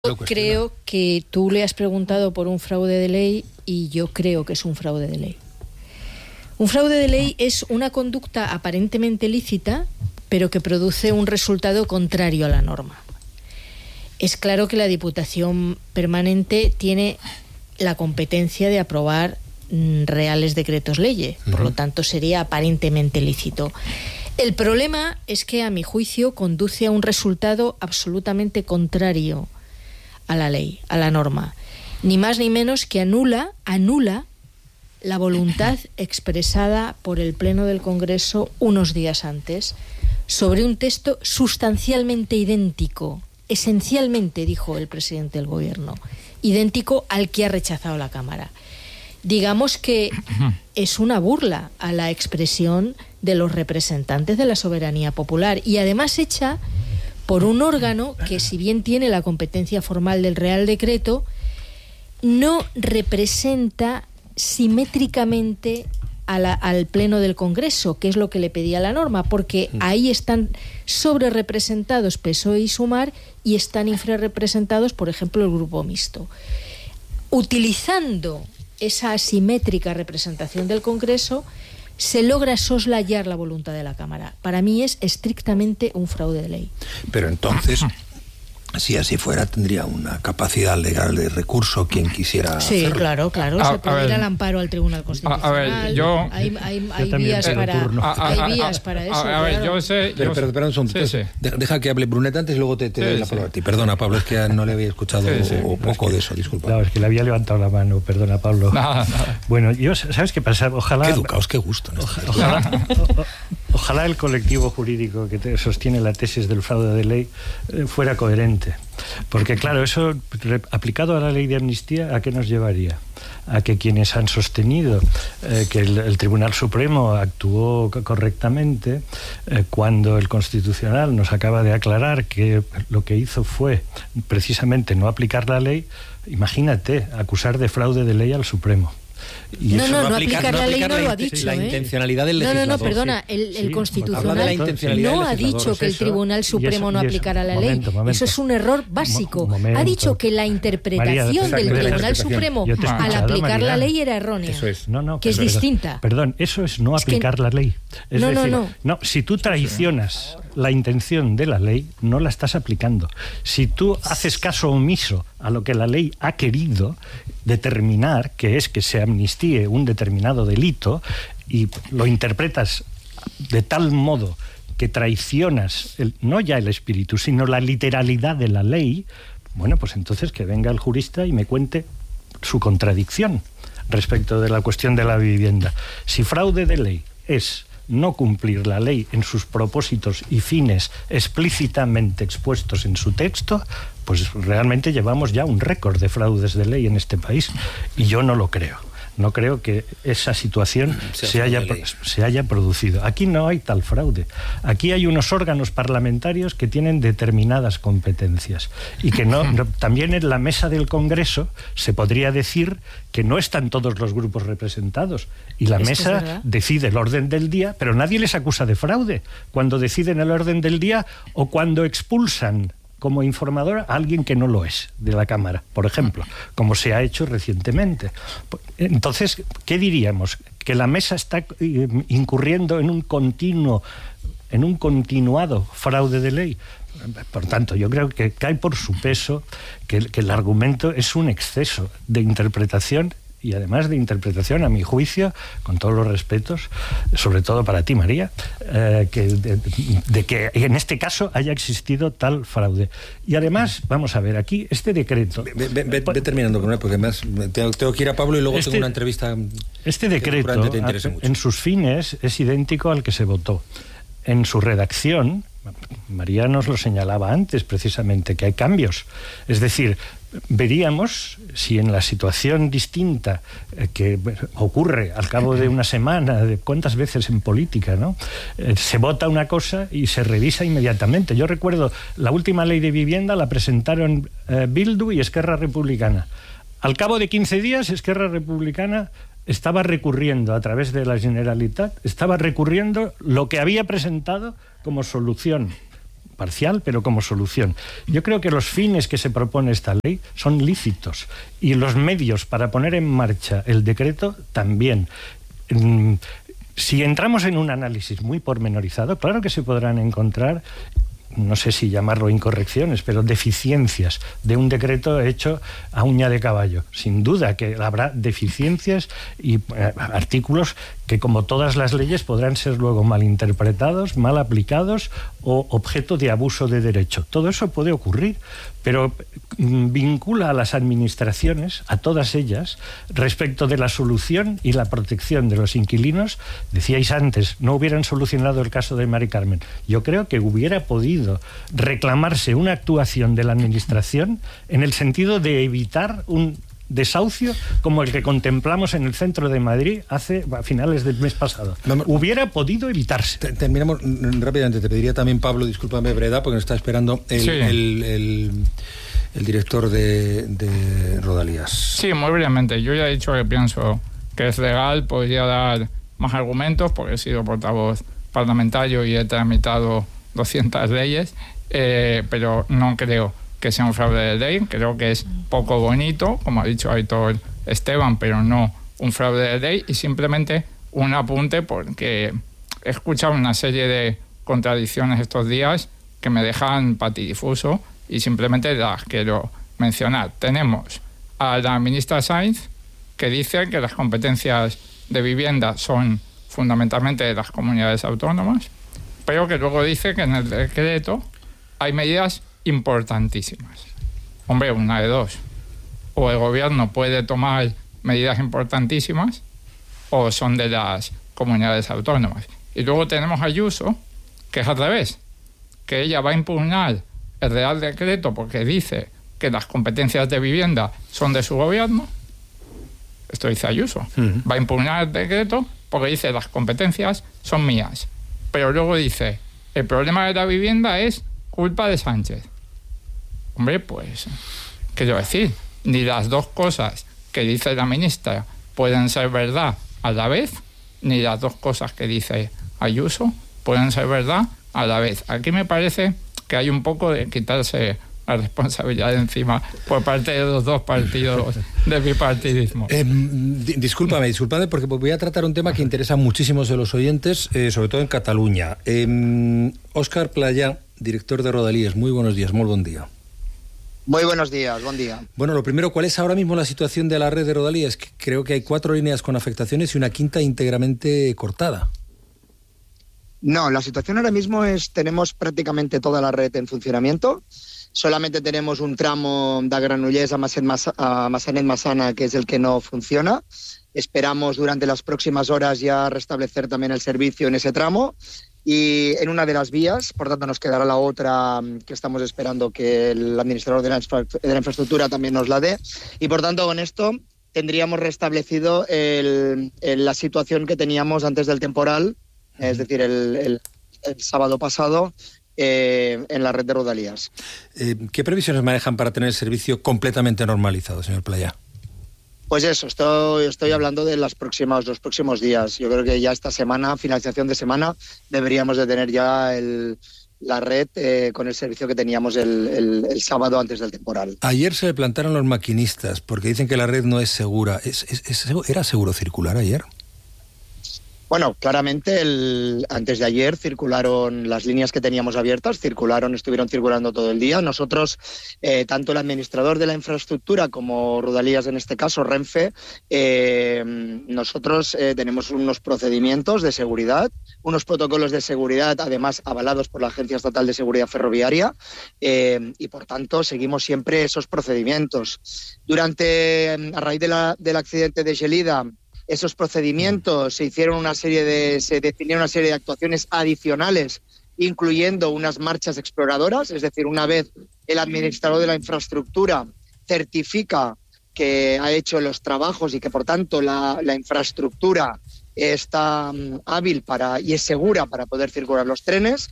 Yo creo que tú le has preguntado por un fraude de ley y yo creo que es un fraude de ley. Un fraude de ley es una conducta aparentemente lícita, pero que produce un resultado contrario a la norma. Es claro que la Diputación Permanente tiene la competencia de aprobar reales decretos leyes, por lo tanto sería aparentemente lícito. El problema es que, a mi juicio, conduce a un resultado absolutamente contrario a la ley, a la norma. Ni más ni menos que anula la voluntad expresada por el Pleno del Congreso unos días antes sobre un texto sustancialmente idéntico, esencialmente, dijo el presidente del Gobierno, idéntico al que ha rechazado la Cámara. Digamos que es una burla a la expresión de los representantes de la soberanía popular y además hecha por un órgano que, si bien tiene la competencia formal del Real Decreto, no representa simétricamente al Pleno del Congreso, que es lo que le pedía la norma, porque ahí están sobrerepresentados PSOE y Sumar y están infrarrepresentados, por ejemplo, el Grupo Mixto. Utilizando esa asimétrica representación del Congreso, se logra soslayar la voluntad de la Cámara. Para mí es estrictamente un fraude de ley. Pero entonces, si así fuera, tendría una capacidad legal de recurso quien quisiera hacerlo. Claro. Se puede ir al amparo al Tribunal Constitucional. Hay vías para eso. Pero un segundo. Sí. Deja que hable Brunet antes y luego te doy la palabra a ti. Perdona, Pablo, es que no le había escuchado poco de eso, disculpa. Claro, es que le había levantado la mano, perdona, Pablo. Nada. Bueno, ¿sabes qué pasa? Ojalá... Qué educados, qué gusto. Ojalá el colectivo jurídico que sostiene la tesis del fraude de ley fuera coherente. Porque claro, eso aplicado a la ley de amnistía, ¿a qué nos llevaría? A que quienes han sostenido que el Tribunal Supremo actuó correctamente, cuando el Constitucional nos acaba de aclarar que lo que hizo fue precisamente no aplicar la ley, imagínate, acusar de fraude de ley al Supremo. Y no aplicar la ley no lo ha dicho. La intencionalidad del legislador. No, perdona, el Constitucional no ha dicho que el Tribunal Supremo no aplicara la ley. Eso es un error básico. Ha dicho que la interpretación del Tribunal Supremo al aplicar la ley era errónea. Eso es. Que es distinta. Perdón, eso es no aplicar la ley. Es decir, si tú traicionas la intención de la ley, no la estás aplicando. Si tú haces caso omiso a lo que la ley ha querido determinar, que es que se amnistíe un determinado delito, y lo interpretas de tal modo que traicionas no ya el espíritu, sino la literalidad de la ley, bueno, pues entonces que venga el jurista y me cuente su contradicción respecto de la cuestión de la vivienda. Si fraude de ley es no cumplir la ley en sus propósitos y fines explícitamente expuestos en su texto, pues realmente llevamos ya un récord de fraudes de ley en este país, y yo no lo creo. No creo que esa situación se haya producido. Aquí no hay tal fraude. Aquí hay unos órganos parlamentarios que tienen determinadas competencias y que también en la mesa del Congreso se podría decir que no están todos los grupos representados y la mesa decide el orden del día, pero nadie les acusa de fraude cuando deciden el orden del día o cuando expulsan como informador a alguien que no lo es de la Cámara, por ejemplo, como se ha hecho recientemente. Entonces, ¿qué diríamos? ¿Que la mesa está incurriendo en un continuado fraude de ley? Por tanto, yo creo que cae por su peso que el argumento es un exceso de interpretación, y además de interpretación, a mi juicio, con todos los respetos, sobre todo para ti, María, de que en este caso haya existido tal fraude. Y además, vamos a ver, aquí este decreto... Ve terminando, porque además tengo que ir a Pablo y luego tengo una entrevista... Este decreto, en sus fines, es idéntico al que se votó. En su redacción, María nos lo señalaba antes, precisamente, que hay cambios. Es decir, veríamos si en la situación distinta que ocurre al cabo de una semana, de cuántas veces en política, ¿no? Se vota una cosa y se revisa inmediatamente. Yo recuerdo la última ley de vivienda la presentaron Bildu y Esquerra Republicana. Al cabo de 15 días, Esquerra Republicana estaba recurriendo a través de la Generalitat, estaba recurriendo lo que había presentado como solución parcial, pero como solución. Yo creo que los fines que se propone esta ley son lícitos y los medios para poner en marcha el decreto también. Si entramos en un análisis muy pormenorizado, claro que se podrán encontrar, no sé si llamarlo incorrecciones, pero deficiencias de un decreto hecho a uña de caballo. Sin duda que habrá deficiencias y artículos que, como todas las leyes, podrán ser luego mal interpretados, mal aplicados o objeto de abuso de derecho. Todo eso puede ocurrir, pero vincula a las administraciones, a todas ellas, respecto de la solución y la protección de los inquilinos. Decíais antes, no hubieran solucionado el caso de Mari Carmen. Yo creo que hubiera podido reclamarse una actuación de la administración en el sentido de evitar un desahucio como el que contemplamos en el centro de Madrid a finales del mes pasado. Hubiera podido evitarse. Terminamos rápidamente. Te pediría también, Pablo, discúlpame, brevedad, porque nos está esperando el director de Rodalías. Sí, muy brevemente. Yo ya he dicho que pienso que es legal, podría dar más argumentos, porque he sido portavoz parlamentario y he tramitado 200 leyes, pero no creo que sea un fraude de ley. Creo que es poco bonito, como ha dicho Aitor Esteban, pero no un fraude de ley. Y simplemente un apunte, porque he escuchado una serie de contradicciones estos días que me dejan patidifuso y simplemente las quiero mencionar. Tenemos a la ministra Sáenz, que dice que las competencias de vivienda son fundamentalmente de las comunidades autónomas, pero que luego dice que en el decreto hay medidas importantísimas. Hombre, una de dos. O el gobierno puede tomar medidas importantísimas o son de las comunidades autónomas. Y luego tenemos a Ayuso, que es al revés, que ella va a impugnar el Real Decreto porque dice que las competencias de vivienda son de su gobierno. Esto dice Ayuso. Va a impugnar el decreto porque dice las competencias son mías. Pero luego dice, el problema de la vivienda es culpa de Sánchez. Hombre, pues, quiero decir, ni las dos cosas que dice la ministra pueden ser verdad a la vez, ni las dos cosas que dice Ayuso pueden ser verdad a la vez. Aquí me parece que hay un poco de quitarse la responsabilidad de encima por parte de los dos partidos de bipartidismo. Discúlpame, porque voy a tratar un tema que interesa a muchísimos de los oyentes, sobre todo en Cataluña. Óscar Playà, director de Rodalías, muy buenos días, muy buen día. Muy buenos días, buen día. Bueno, lo primero, ¿cuál es ahora mismo la situación de la red de Rodalías? Creo que hay 4 líneas con afectaciones y una quinta íntegramente cortada. No, la situación ahora mismo tenemos prácticamente toda la red en funcionamiento. Solamente tenemos un tramo de Granollers a Massanet-Massana, que es el que no funciona. Esperamos durante las próximas horas ya restablecer también el servicio en ese tramo y en una de las vías. Por tanto, nos quedará la otra que estamos esperando que el administrador de la infraestructura también nos la dé. Y por tanto, con esto tendríamos restablecido la situación que teníamos antes del temporal, es decir, el sábado pasado, en la red de Rodalías. ¿Qué previsiones manejan para tener el servicio completamente normalizado, señor Playà? Pues eso, estoy hablando de los próximos días. Yo creo que ya esta semana, finalización de semana, deberíamos de tener ya la red con el servicio que teníamos el sábado antes del temporal. Ayer se le plantaron los maquinistas porque dicen que la red no es segura. ¿Era seguro circular ayer? Bueno, claramente antes de ayer circularon las líneas que teníamos abiertas, estuvieron circulando todo el día. Nosotros, tanto el administrador de la infraestructura como Rodalías, en este caso Renfe, nosotros tenemos unos procedimientos de seguridad, unos protocolos de seguridad, además avalados por la Agencia Estatal de Seguridad Ferroviaria, y por tanto seguimos siempre esos procedimientos. A raíz del accidente de Gelida, esos procedimientos se definieron una serie de actuaciones adicionales, incluyendo unas marchas exploradoras, es decir, una vez el administrador de la infraestructura certifica que ha hecho los trabajos y que por tanto la infraestructura está hábil y es segura para poder circular los trenes,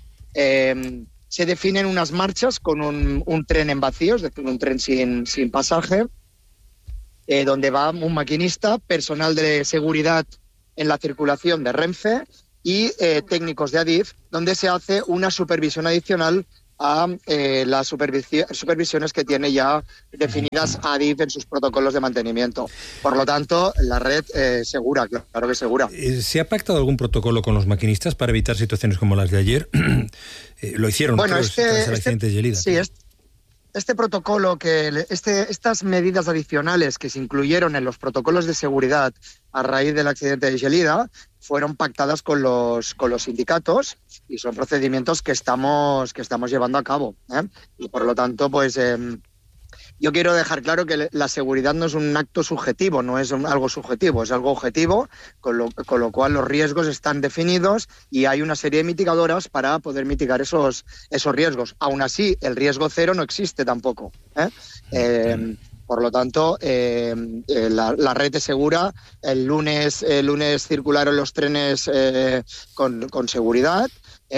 se definen unas marchas con un tren en vacío, es decir, un tren sin pasaje, donde va un maquinista, personal de seguridad en la circulación de Renfe y técnicos de Adif, donde se hace una supervisión adicional a las supervisiones que tiene ya definidas ADIF en sus protocolos de mantenimiento. Por lo tanto, la red segura, claro que segura. ¿Se ha pactado algún protocolo con los maquinistas para evitar situaciones como las de ayer? Lo hicieron tras el accidente de Gelida. Sí, este protocolo, estas medidas adicionales que se incluyeron en los protocolos de seguridad a raíz del accidente de Gelida fueron pactadas con los sindicatos y son procedimientos que estamos llevando a cabo, ¿eh? Y por lo tanto, pues yo quiero dejar claro que la seguridad no es un acto subjetivo, no es algo subjetivo, es algo objetivo, con lo cual los riesgos están definidos y hay una serie de mitigadoras para poder mitigar esos riesgos. Aún así, el riesgo cero no existe tampoco, ¿eh? Por lo tanto, la red es segura. El lunes circularon los trenes con seguridad.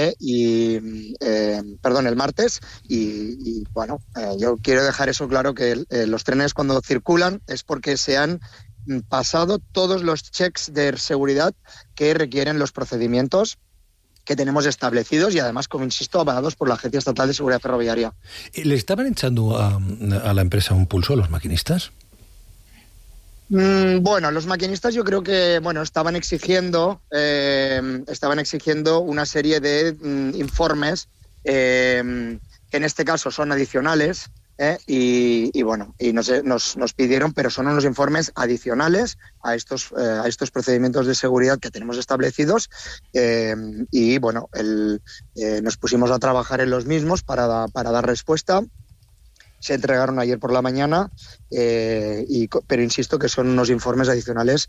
El martes y bueno, yo quiero dejar eso claro, que los trenes cuando circulan es porque se han pasado todos los checks de seguridad que requieren los procedimientos que tenemos establecidos y además, como insisto, avalados por la Agencia Estatal de Seguridad Ferroviaria. ¿Le estaban echando a la empresa un pulso a los maquinistas? Bueno, los maquinistas yo creo que estaban exigiendo una serie de informes que en este caso son adicionales, y nos pidieron, pero son unos informes adicionales a estos procedimientos de seguridad que tenemos establecidos, nos pusimos a trabajar en los mismos para dar respuesta. Se entregaron ayer por la mañana, pero insisto que son unos informes adicionales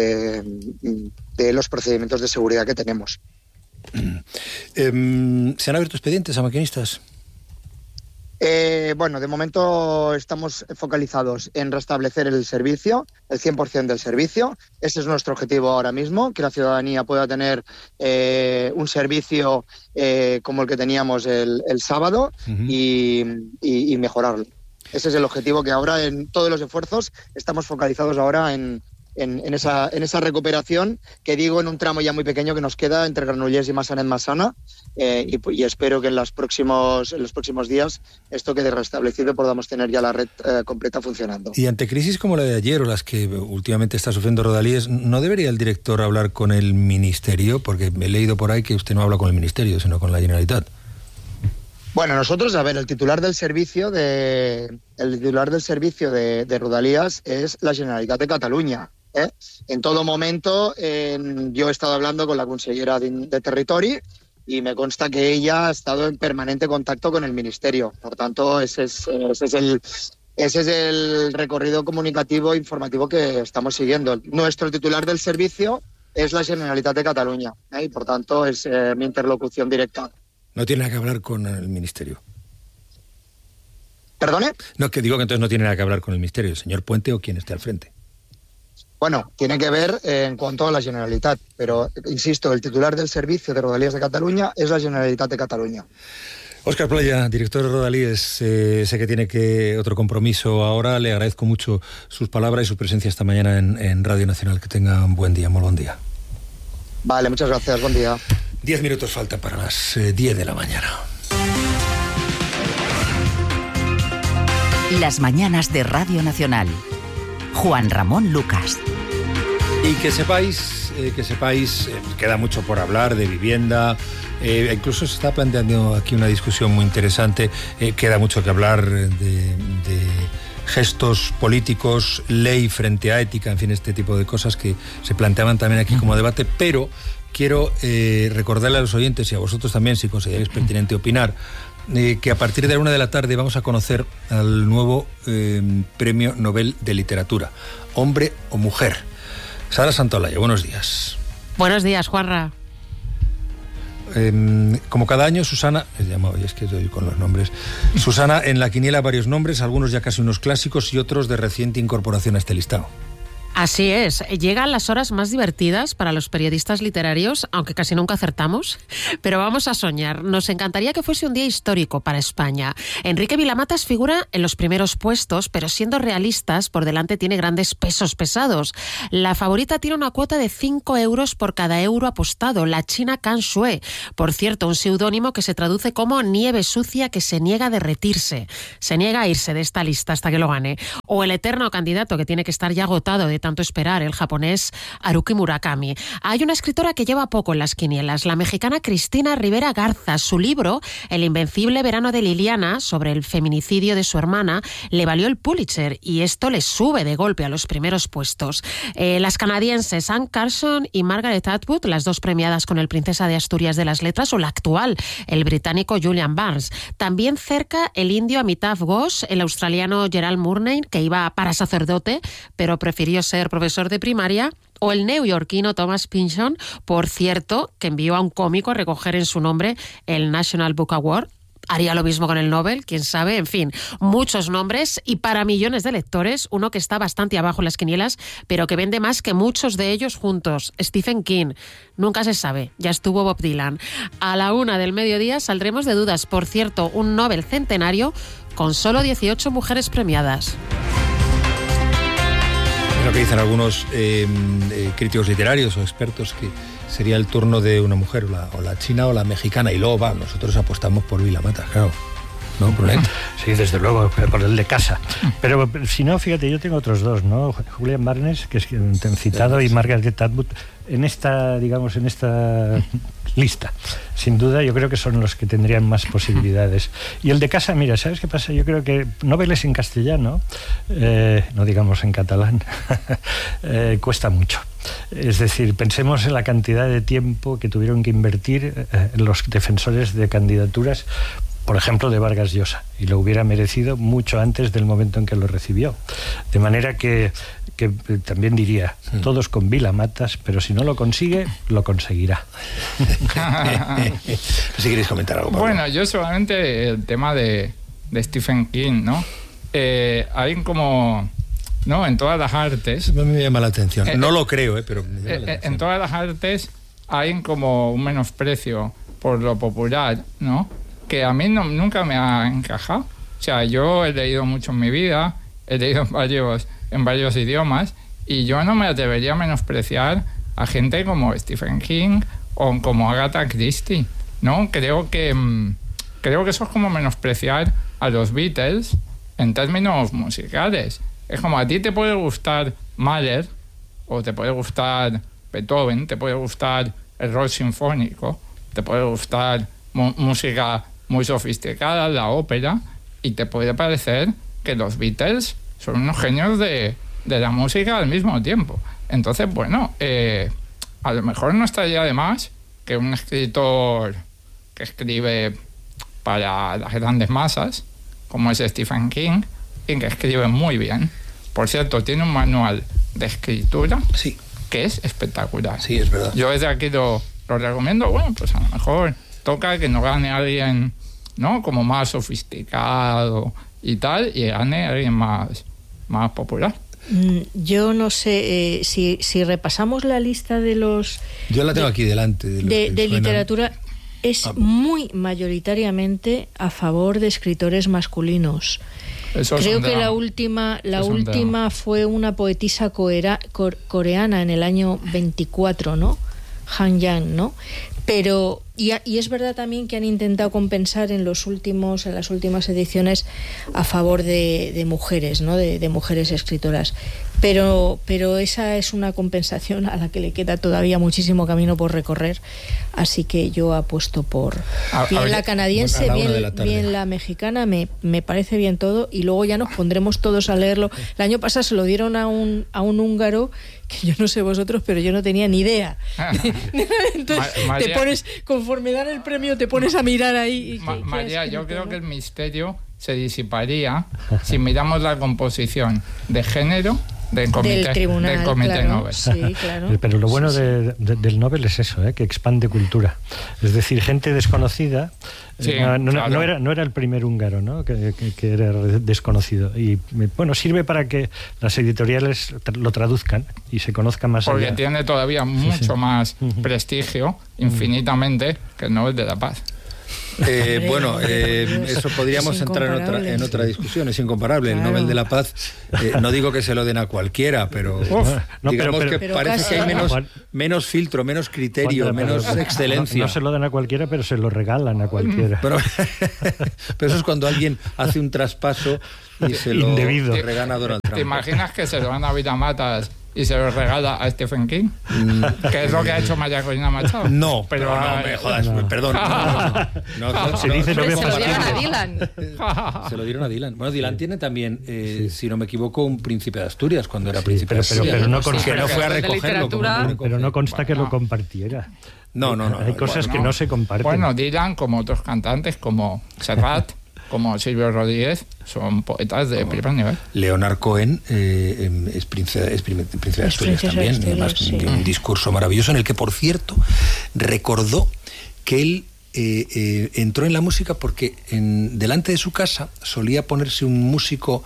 de los procedimientos de seguridad que tenemos. ¿Se han abierto expedientes a maquinistas? De momento estamos focalizados en restablecer el servicio, el 100% del servicio. Ese es nuestro objetivo ahora mismo, que la ciudadanía pueda tener un servicio como el que teníamos el sábado, uh-huh, y mejorarlo. Ese es el objetivo, que ahora en todos los esfuerzos estamos focalizados ahora en esa recuperación, que digo, en un tramo ya muy pequeño que nos queda entre Granollers y Massanet-Massana, y espero que en los próximos días esto quede restablecido y podamos tener ya la red completa funcionando. Y ante crisis como la de ayer o las que últimamente está sufriendo Rodalies, ¿no debería el director hablar con el Ministerio? Porque me he leído por ahí que usted no habla con el Ministerio, sino con la Generalitat. Bueno, nosotros, el titular del servicio de Rodalies es la Generalitat de Catalunya. En todo momento yo he estado hablando con la consellera de Territori y me consta que ella ha estado en permanente contacto con el Ministerio. Por tanto, ese es el recorrido comunicativo e informativo que estamos siguiendo. Nuestro titular del servicio es la Generalitat de Catalunya, y por tanto es mi interlocución directa. No tiene nada que hablar con el Ministerio. ¿Perdone? No, que digo que entonces no tiene nada que hablar con el Ministerio, el señor Puente o quien esté al frente. Bueno, tiene que ver en cuanto a la Generalitat, pero insisto, el titular del servicio de Rodalies de Cataluña es la Generalitat de Cataluña. Óscar Playa, director de Rodalies, sé que tiene otro compromiso ahora. Le agradezco mucho sus palabras y su presencia esta mañana en Radio Nacional. Que tenga un buen día, muy buen día. Vale, muchas gracias, buen día. 10 minutos faltan para las 10 de la mañana. Las mañanas de Radio Nacional. Juan Ramón Lucas. Y que sepáis, queda mucho por hablar de vivienda, incluso se está planteando aquí una discusión muy interesante, queda mucho que hablar de gestos políticos, ley frente a ética, en fin, este tipo de cosas que se planteaban también aquí como debate, pero quiero recordarle a los oyentes y a vosotros también, si consideráis pertinente opinar, que a partir de la 1 de la tarde vamos a conocer al nuevo Premio Nobel de Literatura, hombre o mujer. Sara Santolaya, buenos días. Buenos días, Juanra. Como cada año, Susana, es que estoy con los nombres. Susana, en la quiniela varios nombres, algunos ya casi unos clásicos y otros de reciente incorporación a este listado. Así es, llegan las horas más divertidas para los periodistas literarios, aunque casi nunca acertamos, pero vamos a soñar. Nos encantaría que fuese un día histórico para España. Enrique Vila-Matas figura en los primeros puestos, pero siendo realistas, por delante tiene grandes pesos pesados. La favorita tiene una cuota de 5 euros por cada euro apostado, la china Can Shui. Por cierto, un seudónimo que se traduce como nieve sucia que se niega a derretirse. Se niega a irse de esta lista hasta que lo gane. O el eterno candidato que tiene que estar ya agotado de tanto esperar, el japonés Haruki Murakami. Hay una escritora que lleva poco en las quinielas, la mexicana Cristina Rivera Garza. Su libro, El invencible verano de Liliana, sobre el feminicidio de su hermana, le valió el Pulitzer y esto le sube de golpe a los primeros puestos. Las canadienses Anne Carson y Margaret Atwood, las dos premiadas con el Princesa de Asturias de las Letras, o la actual, el británico Julian Barnes. También cerca el indio Amitav Ghosh, el australiano Gerald Murnane, que iba para sacerdote, pero prefirió ser profesor de primaria, o el neoyorquino Thomas Pynchon, por cierto, que envió a un cómico a recoger en su nombre el National Book Award. Haría lo mismo con el Nobel, quién sabe, en fin, muchos nombres y para millones de lectores, uno que está bastante abajo en las quinielas, pero que vende más que muchos de ellos juntos, Stephen King. Nunca se sabe, ya estuvo Bob Dylan. A la 1:00 p.m. saldremos de dudas. Por cierto, un Nobel centenario con solo 18 mujeres premiadas. Lo que dicen algunos críticos literarios o expertos, que sería el turno de una mujer, o la china o la mexicana, y luego nosotros apostamos por Vila-Matas, claro. ¿No, Brunet? Sí, desde luego, por el de casa. Pero si no, fíjate, yo tengo otros dos, ¿no? Julian Barnes, que es quien te han citado, y Margaret Atwood, en esta lista. Sin duda, yo creo que son los que tendrían más posibilidades. Y el de casa, mira, ¿sabes qué pasa? Yo creo que noveles en castellano, no digamos en catalán, cuesta mucho. Es decir, pensemos en la cantidad de tiempo que tuvieron que invertir los defensores de candidaturas, por ejemplo, de Vargas Llosa, y lo hubiera merecido mucho antes del momento en que lo recibió. De manera que también diría, todos con Vila-Matas, pero si no lo consigue, lo conseguirá. Si queréis comentar algo, Pablo. Bueno, yo solamente el tema de Stephen King, ¿no? Hay como... ¿no? En todas las artes... Eso me llama la atención. No lo creo, pero me llama la atención. En todas las artes hay como un menosprecio por lo popular, ¿no? Que a mí nunca me ha encajado. O sea, yo he leído mucho en mi vida, he leído en varios idiomas, y yo no me atrevería a menospreciar a gente como Stephen King o como Agatha Christie, ¿no? Creo que eso es como menospreciar a los Beatles en términos musicales. Es como, a ti te puede gustar Mahler, o te puede gustar Beethoven, te puede gustar el rock sinfónico, te puede gustar música muy sofisticada, la ópera, y te puede parecer que los Beatles son unos genios de la música al mismo tiempo. Entonces, bueno, a lo mejor no estaría de más que un escritor que escribe para las grandes masas, como es Stephen King, y que escribe muy bien. Por cierto, tiene un manual de escritura que es espectacular. Sí, es verdad. Yo desde aquí lo recomiendo. Bueno, pues a lo mejor toca que no gane alguien, ¿no?, como más sofisticado y tal, y gane alguien más popular. Yo no sé si repasamos la lista de los... Yo la tengo aquí delante. De literatura, es muy mayoritariamente a favor de escritores masculinos. Creo que la última fue una poetisa coreana en el año 24, ¿no? Han Yang, ¿no? Pero y es verdad también que han intentado compensar en las últimas ediciones a favor de mujeres, ¿no? De mujeres escritoras. Pero esa es una compensación a la que le queda todavía muchísimo camino por recorrer. Así que yo apuesto por bien la canadiense, bien la mexicana, me parece bien todo, y luego ya nos pondremos todos a leerlo. El año pasado se lo dieron a un húngaro, que yo no sé vosotros, pero yo no tenía ni idea. Entonces te pones, conforme dan el premio, te pones a mirar ahí. María, yo creo que el misterio se disiparía si miramos la composición de género del comité claro, Nobel. Sí, claro. Pero lo bueno del Nobel es eso, que expande cultura. Es decir, gente desconocida. Sí, no era el primer húngaro, ¿no? que era desconocido. Y bueno, sirve para que las editoriales lo traduzcan y se conozca más allá. Porque tiene todavía mucho más prestigio, infinitamente, que el Nobel de la Paz. Eso podríamos entrar en otra discusión, es incomparable. Claro. El Nobel de la Paz, no digo que se lo den a cualquiera, pero digamos que parece que hay menos filtro, menos criterio, menos excelencia. No se lo dan a cualquiera, pero se lo regalan a cualquiera. Pero eso es cuando alguien hace un traspaso y se lo regala a Donald Trump. ¿Te imaginas que se lo van a Vitamatas y se lo regala a Stephen King? ¿Qué es lo que ha hecho María Corina Machado? No, pero no me jodas, perdón. Se dice se lo dieron a Dylan. Se lo dieron a Dylan. Bueno, Dylan tiene también, si no me equivoco, un príncipe de Asturias cuando era príncipe de Asturias. Pero no consta, que no fue a recogerlo. Pero no consta que lo compartiera. No. Hay cosas que no se comparten. Bueno, Dylan, como otros cantantes, como Serrat, como Silvio Rodríguez, son poetas de primer nivel. Leonard Cohen es príncipe de Asturias también, además un discurso maravilloso en el que, por cierto, recordó que él entró en la música porque delante de su casa solía ponerse un músico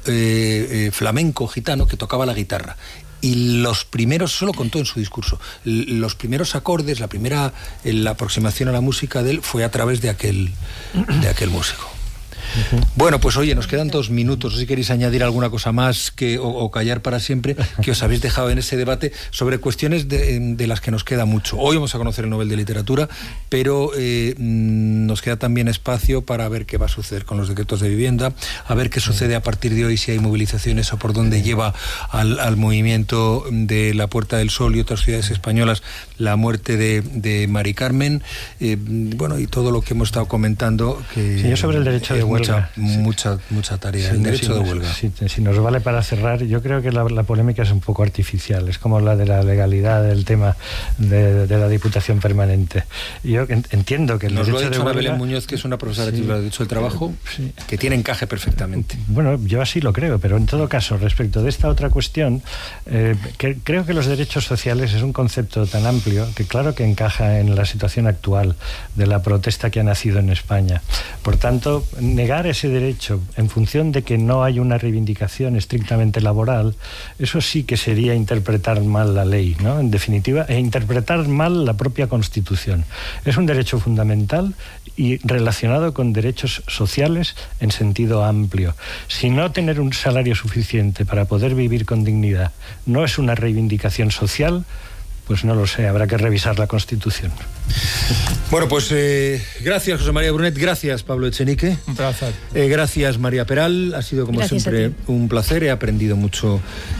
flamenco, gitano, que tocaba la guitarra. Y los primeros, eso lo contó en su discurso, los primeros acordes, la aproximación a la música de él fue a través de aquel músico. Bueno, pues oye, nos quedan 2 minutos. No sé si queréis añadir alguna cosa más o callar para siempre, que os habéis dejado en ese debate sobre cuestiones de las que nos queda mucho. Hoy vamos a conocer el Nobel de Literatura, pero nos queda también espacio para ver qué va a suceder con los decretos de vivienda, a ver qué sucede a partir de hoy, si hay movilizaciones o por dónde lleva al movimiento de la Puerta del Sol y otras ciudades españolas la muerte de Mari Carmen, bueno, y todo lo que hemos estado comentando. Yo sobre el derecho de huelga. Mucha tarea, el derecho de huelga. Si nos vale para cerrar, yo creo que la polémica es un poco artificial, es como la de la legalidad del tema de la Diputación Permanente. Yo entiendo que el nos derecho lo ha dicho de huelga... Belén Muñoz, que es una profesora titular de Derecho del Trabajo, que tiene encaje perfectamente. Bueno, yo así lo creo, pero en todo caso, respecto de esta otra cuestión, creo que los derechos sociales es un concepto tan amplio que claro que encaja en la situación actual de la protesta que ha nacido en España. Por tanto, negar ese derecho en función de que no hay una reivindicación estrictamente laboral, eso sí que sería interpretar mal la ley, ¿no? En definitiva, e interpretar mal la propia Constitución. Es un derecho fundamental y relacionado con derechos sociales en sentido amplio. Si no tener un salario suficiente para poder vivir con dignidad no es una reivindicación social, pues no lo sé, habrá que revisar la Constitución. Bueno, pues gracias José María Brunet, gracias Pablo Echenique. Un placer. Gracias María Peral, ha sido como siempre un placer, he aprendido mucho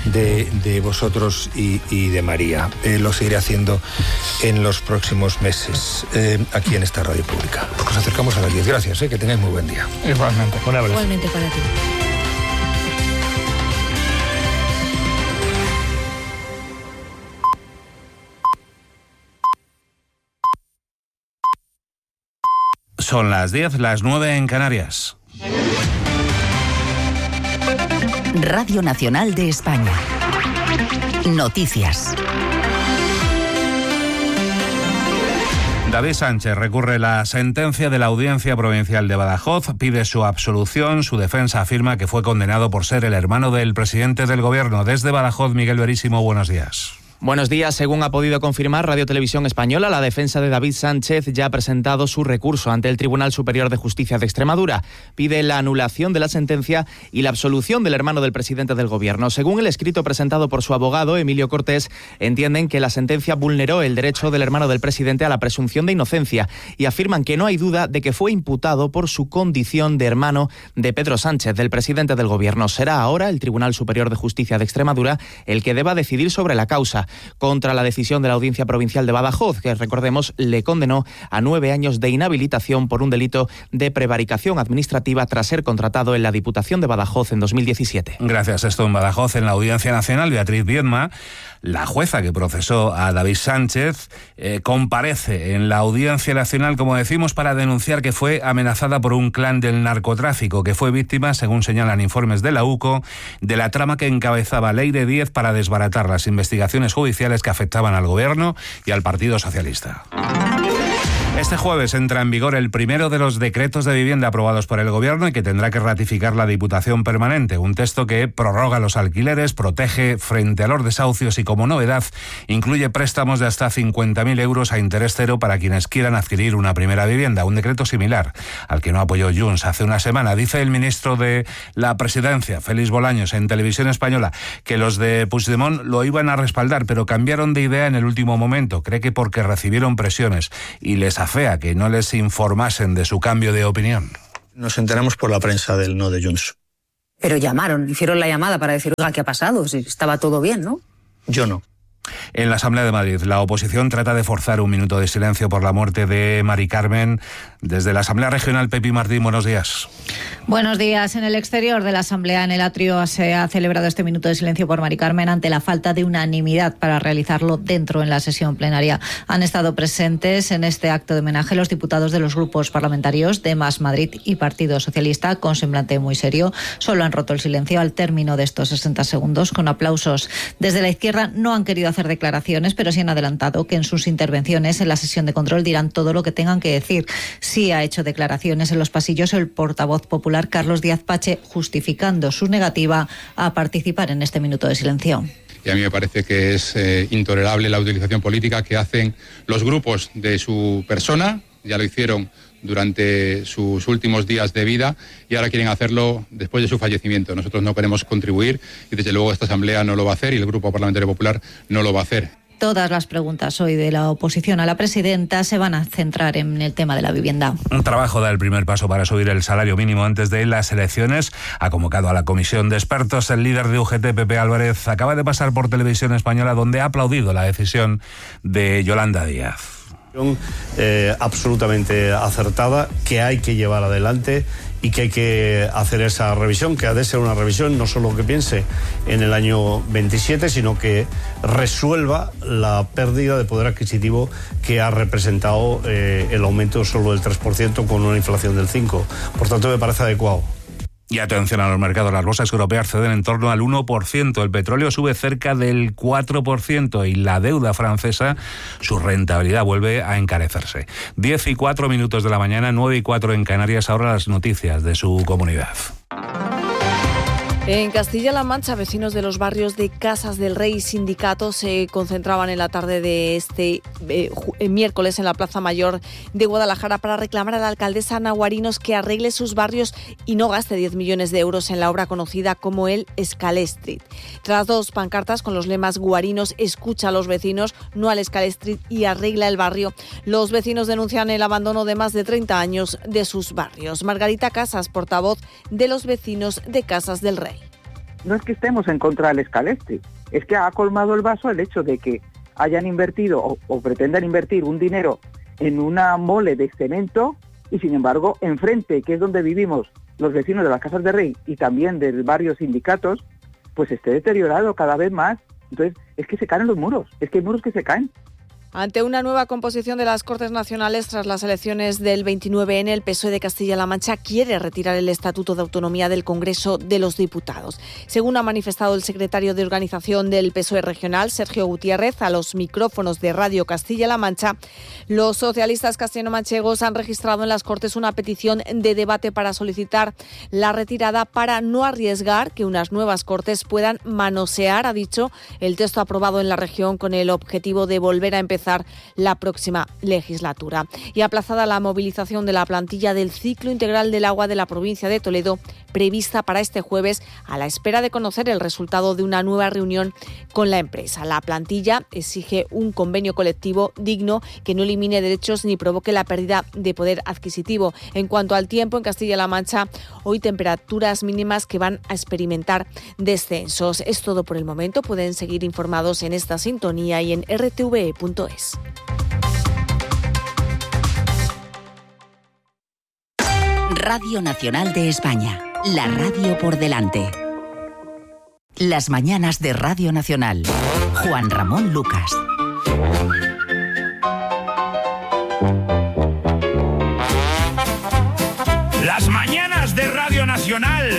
de vosotros y de María. Lo seguiré haciendo en los próximos meses aquí en esta radio pública. Nos acercamos a las 10. Gracias, que tengáis muy buen día. Igualmente. Un abrazo. Igualmente para ti. Son las 10, las 9 en Canarias. Radio Nacional de España. Noticias. David Sánchez recurre la sentencia de la Audiencia Provincial de Badajoz, pide su absolución. Su defensa afirma que fue condenado por ser el hermano del presidente del Gobierno. Desde Badajoz, Miguel Verísimo, buenos días. Buenos días. Según ha podido confirmar Radio Televisión Española, la defensa de David Sánchez ya ha presentado su recurso ante el Tribunal Superior de Justicia de Extremadura. Pide la anulación de la sentencia y la absolución del hermano del presidente del Gobierno. Según el escrito presentado por su abogado, Emilio Cortés, entienden que la sentencia vulneró el derecho del hermano del presidente a la presunción de inocencia y afirman que no hay duda de que fue imputado por su condición de hermano de Pedro Sánchez, del presidente del Gobierno. Será ahora el Tribunal Superior de Justicia de Extremadura el que deba decidir sobre la causa. Extremadura contra la decisión de la Audiencia Provincial de Badajoz, que recordemos le condenó a 9 años de inhabilitación por un delito de prevaricación administrativa tras ser contratado en la Diputación de Badajoz en 2017. Gracias. Esto en Badajoz, en la Audiencia Nacional, Beatriz Viedma, la jueza que procesó a David Sánchez, comparece en la Audiencia Nacional, como decimos, para denunciar que fue amenazada por un clan del narcotráfico, que fue víctima, según señalan informes de la UCO, de la trama que encabezaba Leire Díez para desbaratar las investigaciones judiciales que afectaban al Gobierno y al Partido Socialista. Este jueves entra en vigor el primero de los decretos de vivienda aprobados por el Gobierno y que tendrá que ratificar la Diputación Permanente. Un texto que prorroga los alquileres, protege frente a los desahucios y, como novedad, incluye préstamos de hasta 50.000 euros a interés cero para quienes quieran adquirir una primera vivienda. Un decreto similar al que no apoyó Junts hace una semana. Dice el ministro de la Presidencia, Félix Bolaños, en Televisión Española, que los de Puigdemont lo iban a respaldar, pero cambiaron de idea en el último momento. Cree que porque recibieron presiones y les afea que no les informasen de su cambio de opinión. Nos enteramos por la prensa del no de Junts. Pero llamaron, hicieron la llamada para decir, oiga, ¿qué ha pasado? Si estaba todo bien, ¿no? Yo no. En la Asamblea de Madrid, la oposición trata de forzar un minuto de silencio por la muerte de Mari Carmen. Desde la Asamblea Regional, Pepi Martín, buenos días. Buenos días. En el exterior de la Asamblea, en el atrio, se ha celebrado este minuto de silencio por Mari Carmen ante la falta de unanimidad para realizarlo dentro en la sesión plenaria. Han estado presentes en este acto de homenaje los diputados de los grupos parlamentarios de Más Madrid y Partido Socialista, con semblante muy serio. Solo han roto el silencio al término de estos 60 segundos con aplausos. Desde la izquierda no han querido hacer declaraciones, pero sí han adelantado que en sus intervenciones en la sesión de control dirán todo lo que tengan que decir. Sí ha hecho declaraciones en los pasillos el portavoz popular Carlos Díaz Pache, justificando su negativa a participar en este minuto de silencio. Y a mí me parece que es intolerable la utilización política que hacen los grupos de su persona. Ya lo hicieron durante sus últimos días de vida y ahora quieren hacerlo después de su fallecimiento. Nosotros no queremos contribuir y desde luego esta Asamblea no lo va a hacer y el Grupo Parlamentario Popular no lo va a hacer. Todas las preguntas hoy de la oposición a la presidenta se van a centrar en el tema de la vivienda. Un trabajo da el primer paso para subir el salario mínimo antes de las elecciones. Ha convocado a la comisión de expertos. El líder de UGT, Pepe Álvarez, acaba de pasar por Televisión Española, donde ha aplaudido la decisión de Yolanda Díaz. Absolutamente acertada, que hay que llevar adelante y que hay que hacer esa revisión, que ha de ser una revisión no solo que piense en el año 27, sino que resuelva la pérdida de poder adquisitivo que ha representado el aumento solo del 3% con una inflación del 5%. Por tanto, me parece adecuado. Y atención a los mercados, las bolsas europeas ceden en torno al 1%, el petróleo sube cerca del 4% y la deuda francesa, su rentabilidad vuelve a encarecerse. 10:04 de la mañana, 9:04 en Canarias, ahora las noticias de su comunidad. En Castilla-La Mancha, vecinos de los barrios de Casas del Rey y sindicatos se concentraban en la tarde de este miércoles en la Plaza Mayor de Guadalajara para reclamar a la alcaldesa Ana Guarinos que arregle sus barrios y no gaste 10 millones de euros en la obra conocida como el Scalestrit. Tras dos pancartas con los lemas Guarinos escucha a los vecinos, no al Scalestrit y arregla el barrio, los vecinos denuncian el abandono de más de 30 años de sus barrios. Margarita Casas, portavoz de los vecinos de Casas del Rey. No es que estemos en contra del Scalestrit, es que ha colmado el vaso el hecho de que hayan invertido o pretendan invertir un dinero en una mole de cemento y sin embargo enfrente, que es donde vivimos los vecinos de las Casas de Rey y también del barrio Sindicatos, pues esté deteriorado cada vez más. Entonces es que se caen los muros, es que hay muros que se caen. Ante una nueva composición de las Cortes Nacionales tras las elecciones del 29N, el PSOE de Castilla-La Mancha quiere retirar el Estatuto de Autonomía del Congreso de los Diputados. Según ha manifestado el secretario de Organización del PSOE regional, Sergio Gutiérrez, a los micrófonos de Radio Castilla-La Mancha, los socialistas castellano-manchegos han registrado en las Cortes una petición de debate para solicitar la retirada para no arriesgar que unas nuevas Cortes puedan manosear, ha dicho, el texto aprobado en la región con el objetivo de volver a empezar empezar la próxima legislatura. Y aplazada la movilización de la plantilla del ciclo integral del agua de la provincia de Toledo, prevista para este jueves, a la espera de conocer el resultado de una nueva reunión con la empresa. La plantilla exige un convenio colectivo digno que no elimine derechos ni provoque la pérdida de poder adquisitivo. En cuanto al tiempo, en Castilla-La Mancha, hoy temperaturas mínimas que van a experimentar descensos. Es todo por el momento. Pueden seguir informados en esta sintonía y en rtve.es. Radio Nacional de España, la radio por delante. Las mañanas de Radio Nacional. Juan Ramón Lucas. Las mañanas de Radio Nacional.